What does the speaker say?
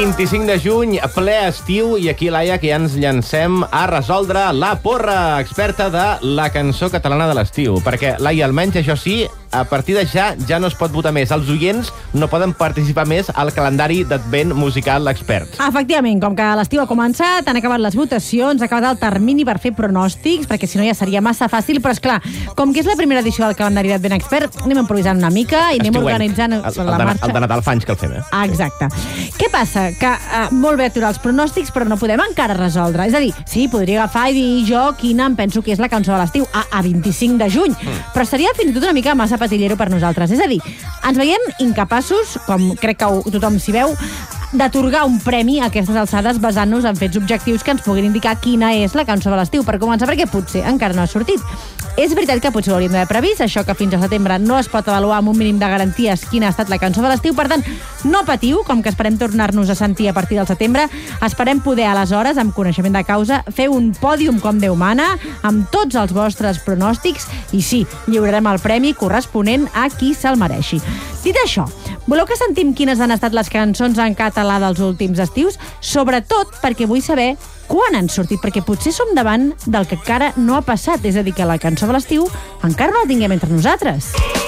25 de juny, ple estiu, i aquí, Laia, que ja ens llancem a resoldre la porra, experta de la cançó catalana de l'estiu. Perquè, Laia, almenys això sí, a partir de ja no es pot votar més. Els oients no poden participar més al calendari d'advent musical L'Expert. Efectivament, com que l'estiu ha començat, han acabat les votacions, ha acabat el termini per fer pronòstics, perquè si no ja seria massa fàcil, però esclar, com que és la primera edició del calendari d'advent Expert, anem improvisant una mica i anem organitzant la marxa. El de Nadal fa anys que el fem, eh? Exacte. Què passa? Que molt bé aturar els pronòstics, però no podem encara resoldre. És a dir, sí, podria agafar i dir jo quina em penso que és la cançó de l'estiu a 25 de juny, però seria fins i tot una mica massa patillero per nosaltres. És a dir, ens veiem incapaços, com crec que tothom s'hi veu, d'atorgar un premi a aquestes alçades basant-nos en fets objectius que ens puguin indicar quina és la cançó de l'estiu. Per començar, perquè potser encara no ha sortit. És veritat que potser ho hauríem d'haver previst, això que fins a setembre no es pot avaluar amb un mínim de garanties quina ha estat la cançó de l'estiu. Per tant, no patiu, com que esperem tornar-nos a sentir a partir del setembre. Esperem poder, aleshores, amb coneixement de causa, fer un pòdium com Déu mana, amb tots els vostres pronòstics, i sí, lliurarem el premi corresponent a qui se'l mereixi. Dit això, voleu que sentim quines han estat les cançons en català dels últims estius? Sobretot perquè vull saber quan han sortit, perquè potser som davant del que encara no ha passat, és a dir, que la cançó de l'estiu encara no la tinguem entre nosaltres.